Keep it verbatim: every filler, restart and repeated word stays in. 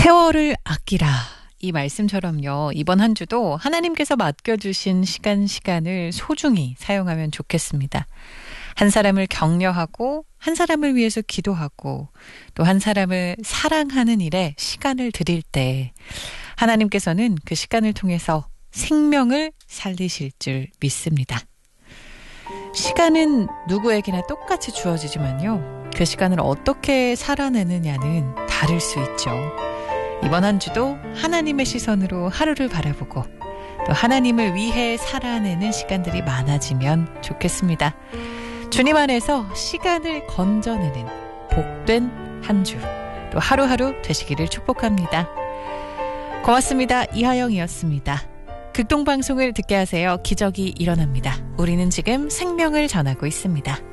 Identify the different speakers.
Speaker 1: 세월을 아끼라. 이 말씀처럼요. 이번 한 주도 하나님께서 맡겨주신 시간 시간을 소중히 사용하면 좋겠습니다. 한 사람을 격려하고 한 사람을 위해서 기도하고 또 한 사람을 사랑하는 일에 시간을 드릴 때 하나님께서는 그 시간을 통해서 생명을 살리실 줄 믿습니다. 시간은 누구에게나 똑같이 주어지지만요. 그 시간을 어떻게 살아내느냐는 다를 수 있죠. 이번 한 주도 하나님의 시선으로 하루를 바라보고 또 하나님을 위해 살아내는 시간들이 많아지면 좋겠습니다. 주님 안에서 시간을 건져내는 복된 한 주, 또 하루하루 되시기를 축복합니다. 고맙습니다. 이하영이었습니다. 극동방송을 듣게 하세요. 기적이 일어납니다. 우리는 지금 생명을 전하고 있습니다.